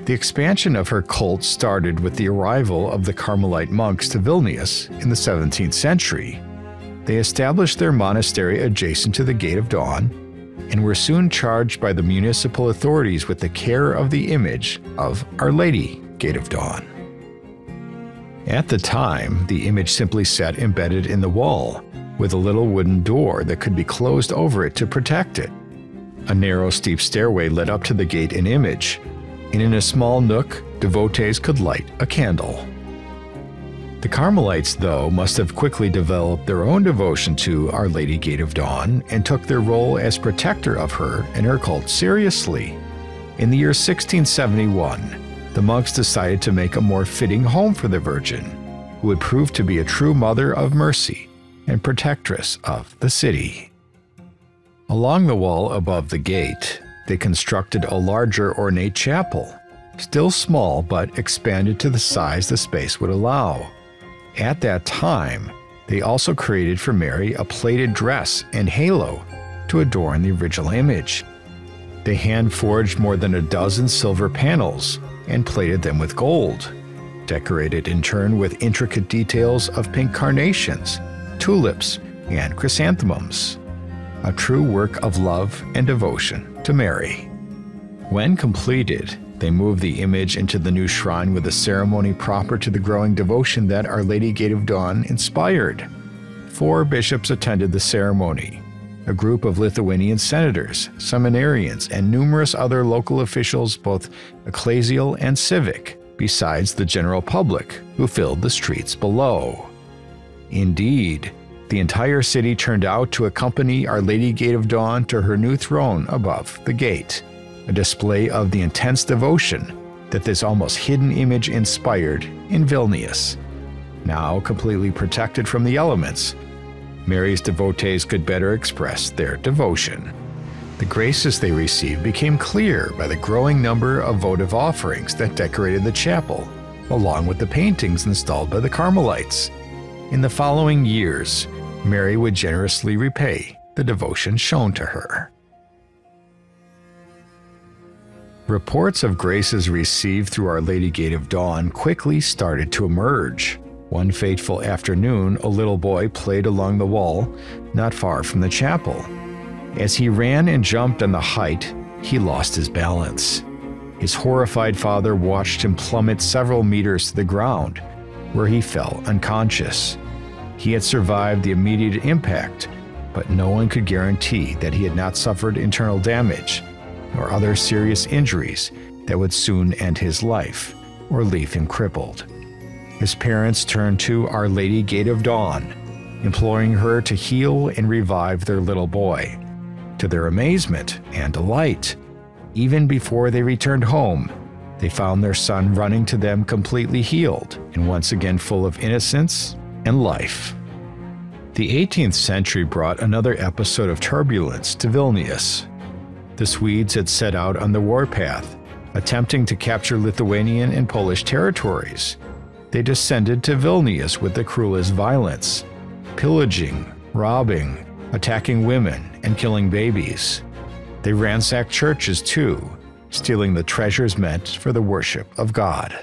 The expansion of her cult started with the arrival of the Carmelite monks to Vilnius in the 17th century. They established their monastery adjacent to the Gate of Dawn and were soon charged by the municipal authorities with the care of the image of Our Lady, Gate of Dawn. At the time, the image simply sat embedded in the wall, with a little wooden door that could be closed over it to protect it. A narrow, steep stairway led up to the gate and image, and in a small nook, devotees could light a candle. The Carmelites, though, must have quickly developed their own devotion to Our Lady Gate of Dawn and took their role as protector of her and her cult seriously. In the year 1671, the monks decided to make a more fitting home for the Virgin, who would prove to be a true mother of mercy and protectress of the city. Along the wall above the gate, they constructed a larger ornate chapel, still small but expanded to the size the space would allow. At that time, they also created for Mary a plated dress and halo to adorn the original image. They hand-forged more than a dozen silver panels and plated them with gold, decorated in turn with intricate details of pink carnations, tulips, and chrysanthemums. A true work of love and devotion to Mary. When completed, they moved the image into the new shrine with a ceremony proper to the growing devotion that Our Lady Gate of Dawn inspired. 4 bishops attended the ceremony. A group of Lithuanian senators, seminarians, and numerous other local officials, both ecclesial and civic, besides the general public, who filled the streets below. Indeed, the entire city turned out to accompany Our Lady Gate of Dawn to her new throne above the gate, a display of the intense devotion that this almost hidden image inspired in Vilnius. Now completely protected from the elements, Mary's devotees could better express their devotion. The graces they received became clear by the growing number of votive offerings that decorated the chapel, along with the paintings installed by the Carmelites. In the following years, Mary would generously repay the devotion shown to her. Reports of graces received through Our Lady Gate of Dawn quickly started to emerge. One fateful afternoon, a little boy played along the wall not far from the chapel. As he ran and jumped on the height, he lost his balance. His horrified father watched him plummet several meters to the ground, where he fell unconscious. He had survived the immediate impact, but no one could guarantee that he had not suffered internal damage or other serious injuries that would soon end his life or leave him crippled. His parents turned to Our Lady Gate of Dawn, imploring her to heal and revive their little boy. To their amazement and delight, even before they returned home, they found their son running to them completely healed and once again full of innocence and life. The 18th century brought another episode of turbulence to Vilnius. The Swedes had set out on the warpath, attempting to capture Lithuanian and Polish territories. They descended to Vilnius with the cruelest violence, pillaging, robbing, attacking women, and killing babies. They ransacked churches too, stealing the treasures meant for the worship of God.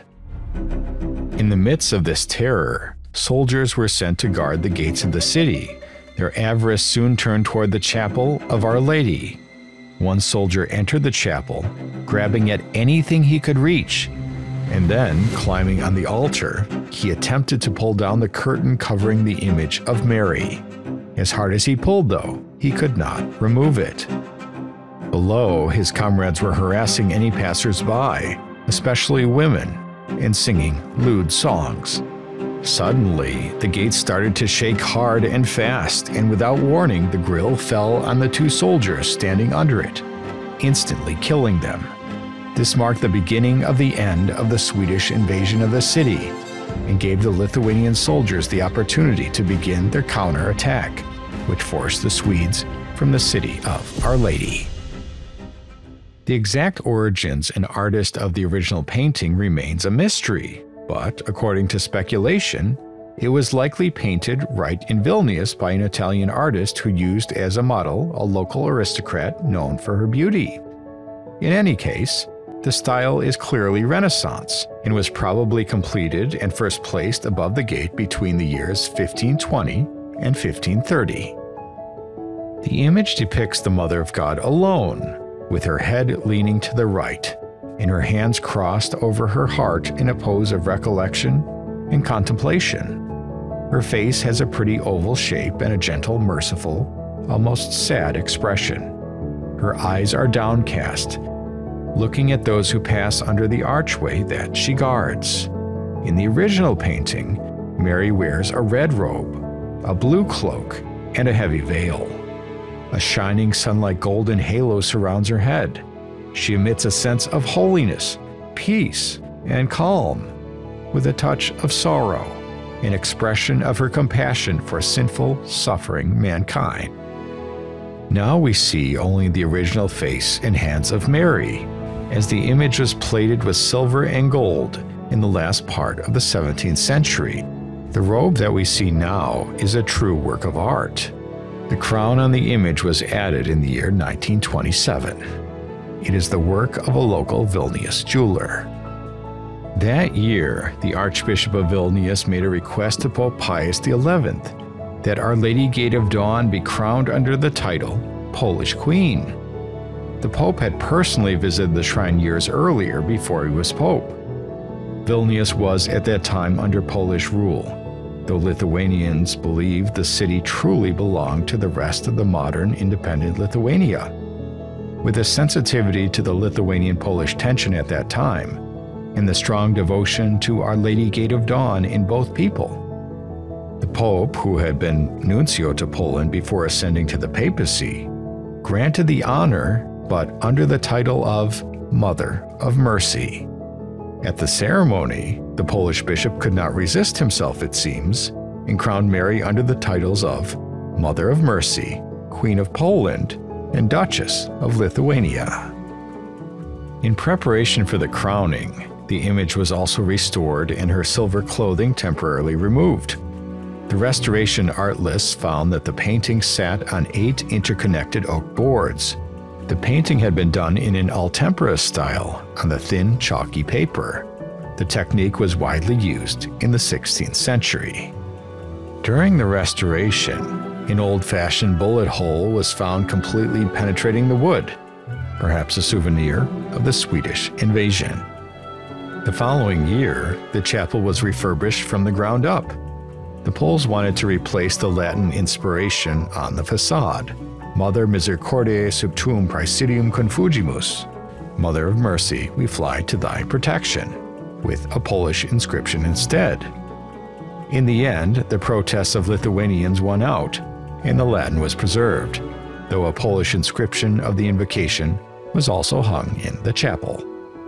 In the midst of this terror, soldiers were sent to guard the gates of the city. Their avarice soon turned toward the chapel of Our Lady. One soldier entered the chapel, grabbing at anything he could reach, and then, climbing on the altar, he attempted to pull down the curtain covering the image of Mary. As hard as he pulled, though, he could not remove it. Below, his comrades were harassing any passers-by, especially women, and singing lewd songs. Suddenly, the gate started to shake hard and fast, and without warning, the grill fell on the 2 soldiers standing under it, instantly killing them. This marked the beginning of the end of the Swedish invasion of the city, and gave the Lithuanian soldiers the opportunity to begin their counterattack, which forced the Swedes from the city of Our Lady. The exact origins and artist of the original painting remains a mystery, but according to speculation, it was likely painted right in Vilnius by an Italian artist who used as a model a local aristocrat known for her beauty. In any case, the style is clearly Renaissance and was probably completed and first placed above the gate between the years 1520 and 1530. The image depicts the Mother of God alone, with her head leaning to the right and her hands crossed over her heart in a pose of recollection and contemplation. Her face has a pretty oval shape and a gentle, merciful, almost sad expression. Her eyes are downcast, looking at those who pass under the archway that she guards. In the original painting, Mary wears a red robe, a blue cloak, and a heavy veil. A shining sunlight golden halo surrounds her head. She emits a sense of holiness, peace, and calm, with a touch of sorrow, an expression of her compassion for sinful, suffering mankind. Now we see only the original face and hands of Mary, as the image was plated with silver and gold in the last part of the 17th century. The robe that we see now is a true work of art. The crown on the image was added in the year 1927. It is the work of a local Vilnius jeweler. That year, the Archbishop of Vilnius made a request to Pope Pius XI that Our Lady Gate of Dawn be crowned under the title Polish Queen. The Pope had personally visited the shrine years earlier before he was Pope. Vilnius was at that time under Polish rule, though Lithuanians believed the city truly belonged to the rest of the modern independent Lithuania. With a sensitivity to the Lithuanian-Polish tension at that time, and the strong devotion to Our Lady Gate of Dawn in both people, the Pope, who had been nuncio to Poland before ascending to the papacy, granted the honor, but under the title of Mother of Mercy. At the ceremony, the Polish bishop could not resist himself, it seems, and crowned Mary under the titles of Mother of Mercy, Queen of Poland, and Duchess of Lithuania. In preparation for the crowning, the image was also restored and her silver clothing temporarily removed. The restoration art lists found that the painting sat on 8 interconnected oak boards. The painting had been done in an al tempora style on the thin, chalky paper. The technique was widely used in the 16th century. During the restoration, an old-fashioned bullet hole was found completely penetrating the wood, perhaps a souvenir of the Swedish invasion. The following year, the chapel was refurbished from the ground up. The Poles wanted to replace the Latin inspiration on the facade, Mother Misericordiae Subtuum Praesidium Confugimus, Mother of Mercy, we fly to thy protection, with a Polish inscription instead. In the end, the protests of Lithuanians won out, and the Latin was preserved, though a Polish inscription of the invocation was also hung in the chapel.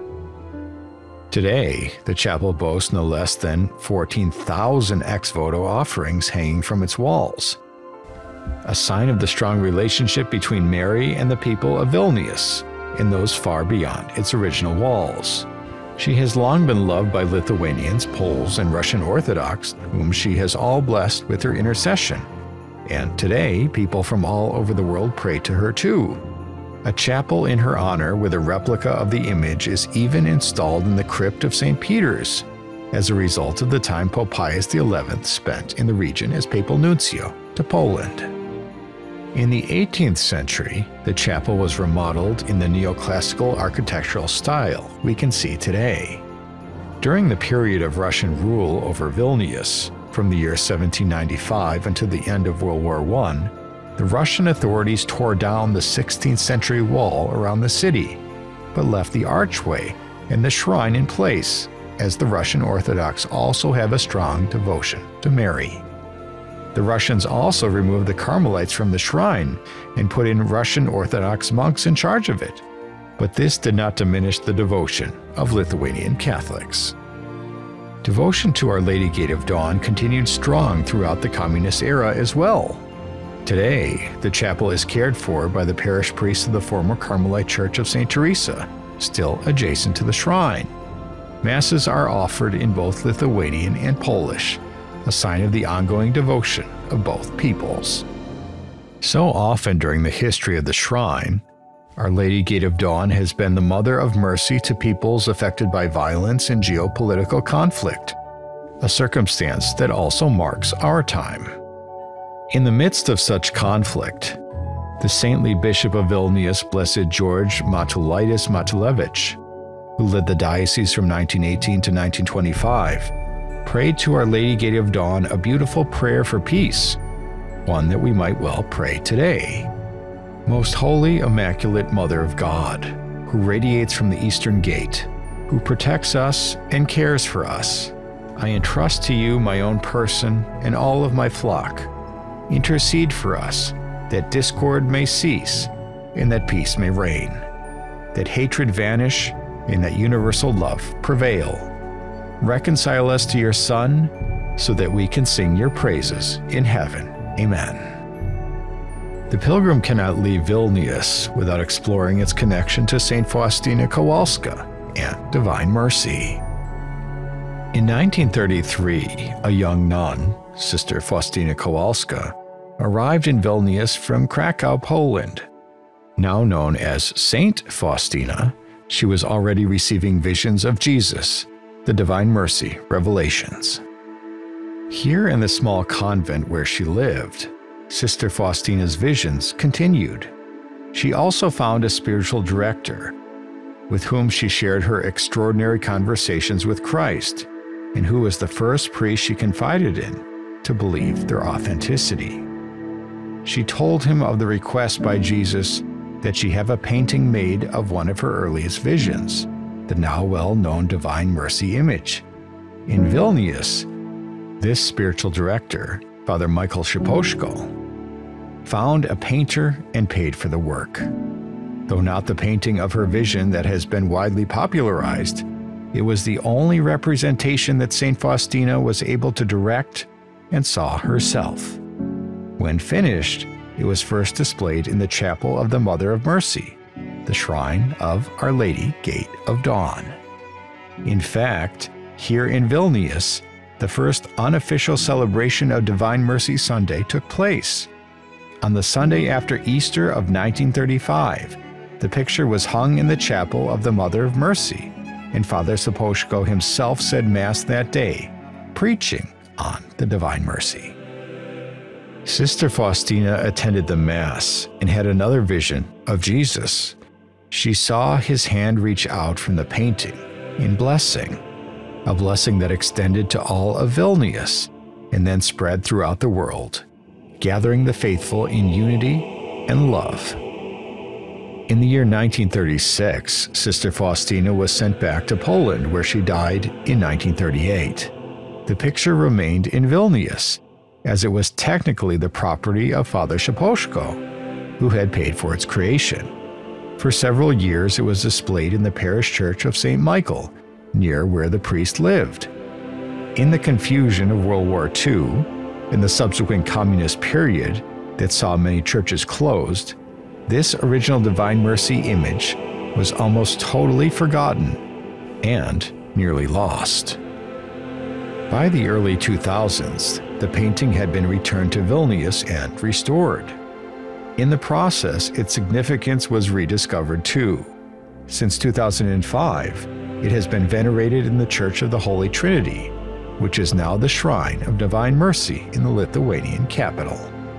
Today, the chapel boasts no less than 14,000 ex voto offerings hanging from its walls, a sign of the strong relationship between Mary and the people of Vilnius and those far beyond its original walls. She has long been loved by Lithuanians, Poles, and Russian Orthodox, whom she has all blessed with her intercession. And today, people from all over the world pray to her too. A chapel in her honor with a replica of the image is even installed in the crypt of St. Peter's, as a result of the time Pope Pius XI spent in the region as papal nuncio to Poland. In the 18th century, the chapel was remodeled in the neoclassical architectural style we can see today. During the period of Russian rule over Vilnius, from the year 1795 until the end of World War I, the Russian authorities tore down the 16th century wall around the city, but left the archway and the shrine in place, as the Russian Orthodox also have a strong devotion to Mary. The Russians also removed the Carmelites from the shrine and put in Russian Orthodox monks in charge of it, but this did not diminish the devotion of Lithuanian Catholics. Devotion to Our Lady Gate of Dawn continued strong throughout the communist era as well. Today, the chapel is cared for by the parish priest of the former Carmelite Church of St. Teresa, still adjacent to the shrine. Masses are offered in both Lithuanian and Polish, a sign of the ongoing devotion of both peoples. So often during the history of the shrine, Our Lady Gate of Dawn has been the mother of mercy to peoples affected by violence and geopolitical conflict, a circumstance that also marks our time. In the midst of such conflict, the saintly Bishop of Vilnius, Blessed George Matulaitis Matulevich, who led the diocese from 1918 to 1925, prayed to Our Lady Gate of Dawn a beautiful prayer for peace, one that we might well pray today. Most Holy Immaculate Mother of God, who radiates from the Eastern Gate, who protects us and cares for us, I entrust to you my own person and all of my flock. Intercede for us, that discord may cease and that peace may reign, that hatred vanish and that universal love prevail. Reconcile us to your Son, so that we can sing your praises in heaven. Amen. The pilgrim cannot leave Vilnius without exploring its connection to St. Faustina Kowalska and Divine Mercy. In 1933, a young nun, Sister Faustina Kowalska, arrived in Vilnius from Krakow, Poland. Now known as Saint Faustina, she was already receiving visions of Jesus, the Divine Mercy revelations. Here in the small convent where she lived, Sister Faustina's visions continued. She also found a spiritual director, with whom she shared her extraordinary conversations with Christ, and who was the first priest she confided in to believe their authenticity. She told him of the request by Jesus that she have a painting made of one of her earliest visions, the now well-known Divine Mercy image. In Vilnius, this spiritual director, Father Michael Shaposhko, found a painter and paid for the work. Though not the painting of her vision that has been widely popularized, it was the only representation that St. Faustina was able to direct and saw herself. When finished, it was first displayed in the Chapel of the Mother of Mercy, the shrine of Our Lady Gate of Dawn. In fact, here in Vilnius, the first unofficial celebration of Divine Mercy Sunday took place. On the Sunday after Easter of 1935, the picture was hung in the Chapel of the Mother of Mercy, and Father Sapochko himself said Mass that day, preaching on the Divine Mercy. Sister Faustina attended the Mass and had another vision of Jesus. She saw his hand reach out from the painting in blessing, a blessing that extended to all of Vilnius and then spread throughout the world, gathering the faithful in unity and love. In the year 1936, Sister Faustina was sent back to Poland, where she died in 1938. The picture remained in Vilnius, as it was technically the property of Father Shaposhko, who had paid for its creation. For several years, it was displayed in the parish church of St. Michael, near where the priest lived. In the confusion of World War II, in the subsequent communist period that saw many churches closed, this original Divine Mercy image was almost totally forgotten and nearly lost. By the early 2000s, the painting had been returned to Vilnius and restored. In the process, its significance was rediscovered too. Since 2005, it has been venerated in the Church of the Holy Trinity, which is now the Shrine of Divine Mercy in the Lithuanian capital.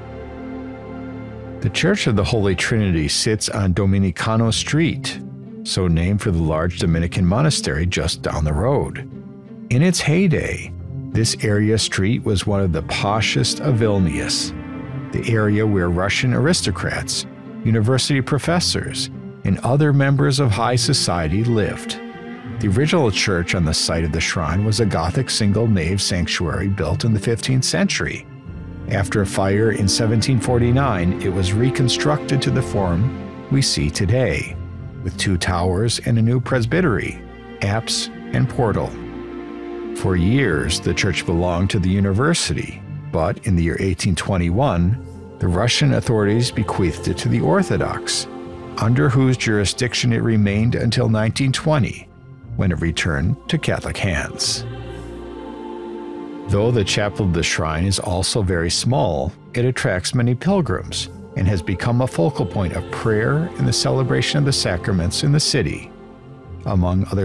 The Church of the Holy Trinity sits on Dominicano Street, so named for the large Dominican monastery just down the road. In its heyday, this area street was one of the poshest of Vilnius, the area where Russian aristocrats, university professors, and other members of high society lived. The original church on the site of the shrine was a Gothic single-nave sanctuary built in the 15th century. After a fire in 1749, it was reconstructed to the form we see today, with 2 towers and a new presbytery, apse, and portal. For years, the church belonged to the university, but in the year 1821, the Russian authorities bequeathed it to the Orthodox, under whose jurisdiction it remained until 1920, when it returned to Catholic hands. Though the chapel of the shrine is also very small, it attracts many pilgrims, and has become a focal point of prayer and the celebration of the sacraments in the city. Among other